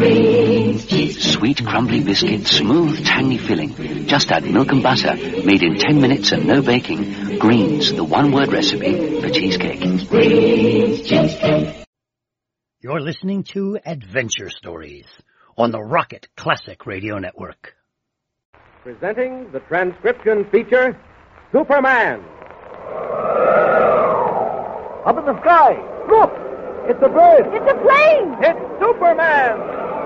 Green's cheese. Sweet, crumbly biscuit, smooth, tangy filling. Just add milk and butter, made in 10 minutes and no baking. Green's, the one-word recipe for cheesecake. Green's cheesecake. You're listening to Adventure Stories on the Rocket Classic Radio Network. Presenting the transcription feature, Superman. Up in the sky, look! It's a bird! It's a plane! It's Superman!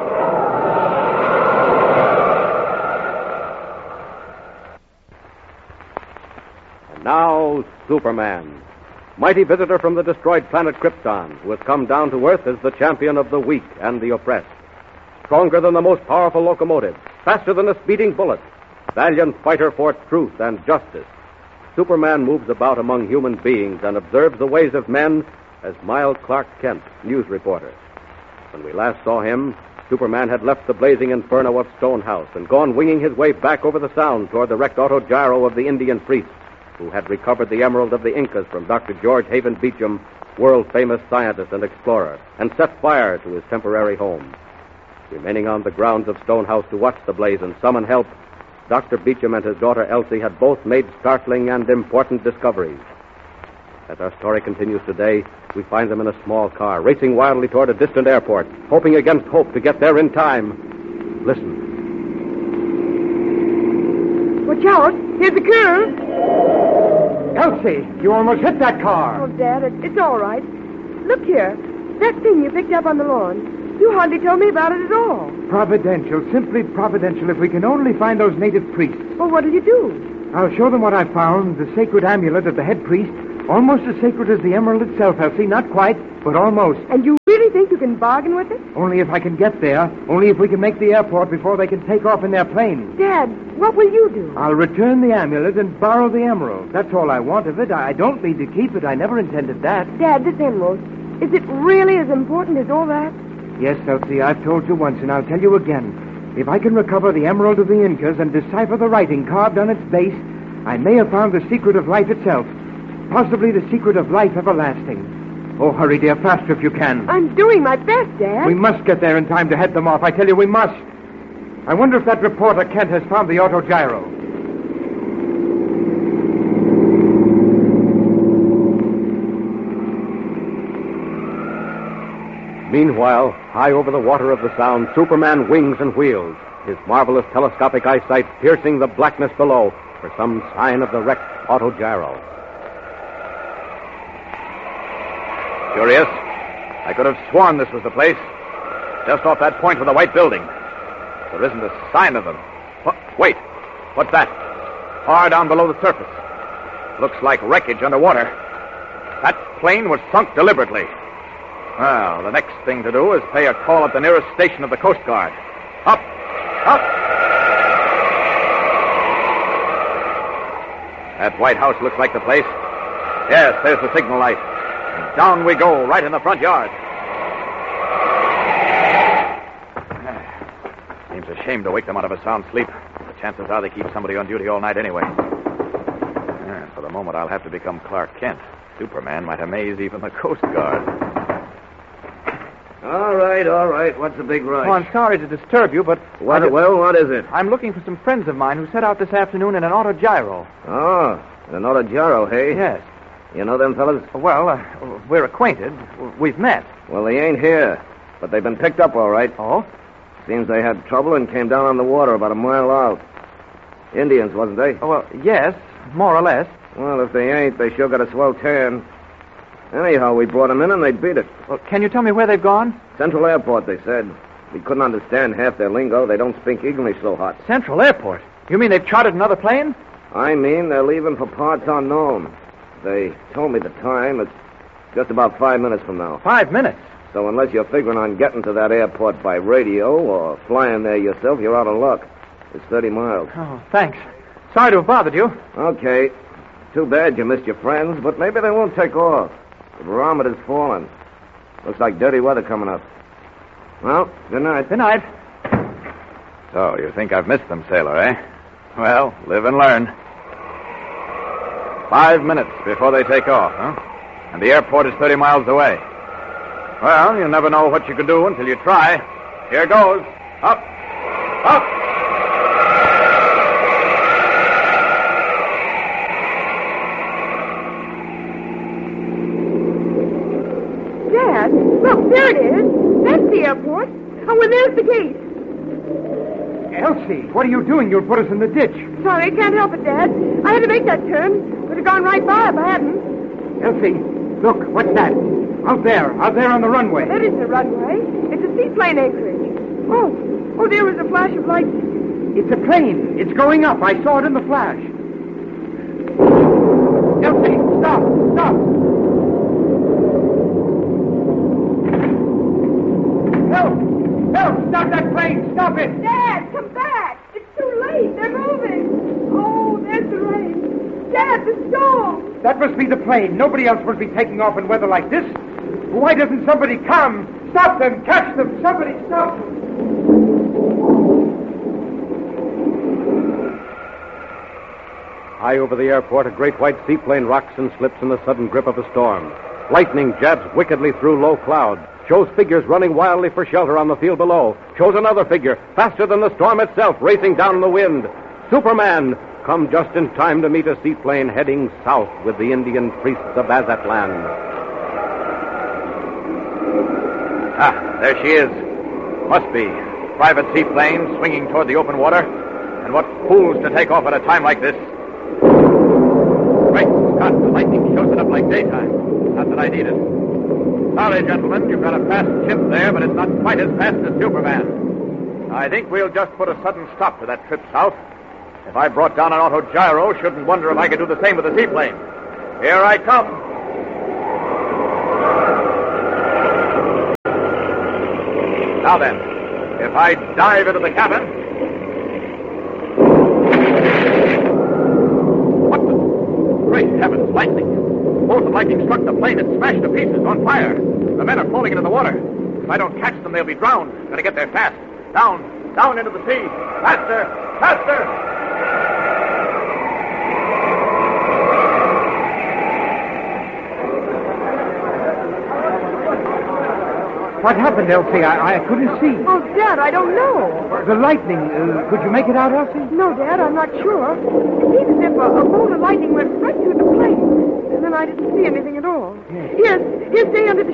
And now, Superman. Mighty visitor from the destroyed planet Krypton, who has come down to Earth as the champion of the weak and the oppressed. Stronger than the most powerful locomotive, faster than a speeding bullet, valiant fighter for truth and justice. Superman moves about among human beings and observes the ways of men as mild Clark Kent, news reporter. When we last saw him, Superman had left the blazing inferno of Stonehouse and gone winging his way back over the Sound toward the wrecked autogyro of the Indian priest, who had recovered the emerald of the Incas from Dr. George Haven Beecham, world-famous scientist and explorer, and set fire to his temporary home. Remaining on the grounds of Stonehouse to watch the blaze and summon help, Dr. Beecham and his daughter Elsie had both made startling and important discoveries. As our story continues today, we find them in a small car, racing wildly toward a distant airport, hoping against hope to get there in time. Listen. Watch out! Here's a curve! Elsie, you almost hit that car. Oh, Dad, it's all right. Look here. That thing you picked up on the lawn. You hardly told me about it at all. Providential, simply providential, if we can only find those native priests. Well, what'll you do? I'll show them what I found, the sacred amulet of the head priest. Almost as sacred as the emerald itself, Elsie. Not quite, but almost. And you really think you can bargain with it? Only if I can get there. Only if we can make the airport before they can take off in their plane. Dad, what will you do? I'll return the amulet and borrow the emerald. That's all I want of it. I don't mean to keep it. I never intended that. Dad, this emerald, is it really as important as all that? Yes, Elsie, I've told you once, and I'll tell you again. If I can recover the emerald of the Incas and decipher the writing carved on its base, I may have found the secret of life itself. Possibly the secret of life everlasting. Oh, hurry, dear, faster if you can. I'm doing my best, Dad. We must get there in time to head them off. I tell you, we must. I wonder if that reporter, Kent, has found the autogyro. Meanwhile, high over the water of the Sound, Superman wings and wheels, his marvelous telescopic eyesight piercing the blackness below for some sign of the wrecked autogyro. Curious. I could have sworn this was the place. Just off that point with the white building. There isn't a sign of them. Wait. What's that? Far down below the surface. Looks like wreckage underwater. That plane was sunk deliberately. Well, the next thing to do is pay a call at the nearest station of the Coast Guard. Up! Up! That White House looks like the place. Yes, there's the signal light. And down we go, right in the front yard. Seems a shame to wake them out of a sound sleep. The chances are they keep somebody on duty all night anyway. For the moment, I'll have to become Clark Kent. Superman might amaze even the Coast Guard. All right. What's the big rush? Oh, I'm sorry to disturb you, but... What is it? I'm looking for some friends of mine who set out this afternoon in an autogyro. Oh, an autogyro, hey? Yes. You know them fellas? Well, we're acquainted. We've met. Well, they ain't here, but they've been picked up all right. Oh? Seems they had trouble and came down on the water about a mile out. Indians, wasn't they? Oh, well, yes, more or less. Well, if they ain't, they sure got a swell tan. Anyhow, we brought them in and they beat it. Well, can you tell me where they've gone? Central Airport, they said. We couldn't understand half their lingo. They don't speak English so hot. Central Airport? You mean they've chartered another plane? I mean they're leaving for parts unknown. They told me the time. It's just about 5 minutes from now. 5 minutes? So unless you're figuring on getting to that airport by radio or flying there yourself, you're out of luck. It's 30 miles. Oh, thanks. Sorry to have bothered you. Okay. Too bad you missed your friends, but maybe they won't take off. The barometer's falling. Looks like dirty weather coming up. Well, good night. Good night. So, you think I've missed them, sailor, eh? Well, live and learn. 5 minutes before they take off, huh? And the airport is 30 miles away. Well, you never know what you can do until you try. Here goes. Up. Up. Dad, look, there it is. That's the airport. Oh, and there's the gate. Elsie, what are you doing? You'll put us in the ditch. Sorry, I can't help it, Dad. I had to make that turn. Would have gone right by if I hadn't. Elsie, look, what's that? Out there on the runway. That isn't a runway. It's a seaplane anchorage. Oh, there was a flash of light. It's a plane. It's going up. I saw it in the flash. Elsie, stop. Help, stop that plane. Stop it. Dad, come back. It's too late. They're moving. Oh, there's the rain. Dad, the storm. That must be the plane. Nobody else would be taking off in weather like this. Why doesn't somebody come? Stop them. Catch them. Somebody stop them. High over the airport, a great white seaplane rocks and slips in the sudden grip of a storm. Lightning jabs wickedly through low cloud, shows figures running wildly for shelter on the field below, shows another figure, faster than the storm itself, racing down the wind. Superman, come just in time to meet a seaplane heading south with the Indian priests of Azatlan. Ah, there she is. Must be. Private seaplane swinging toward the open water. And what fools to take off at a time like this. Great Scott, the lightning shows it up like daytime. Not that I need it. Sorry, gentlemen, you've got a fast ship there, but it's not quite as fast as Superman. I think we'll just put a sudden stop to that trip south. If I brought down an autogyro, shouldn't wonder if I could do the same with a seaplane. Here I come. Now then, if I dive into the cabin... What the... Great heavens, lightning. Bolt of lightning struck the plane and smashed to pieces, on fire. The men are falling into the water. If I don't catch them, they'll be drowned. Gotta get there fast. Down into the sea. Faster! What happened, Elsie? I couldn't see. Oh, Dad, I don't know. The lightning. Could you make it out, Elsie? No, Dad, I'm not sure. It seems as if a bolt of lightning went right through the plane. And then I didn't see anything at all. Yes. Here, stay under the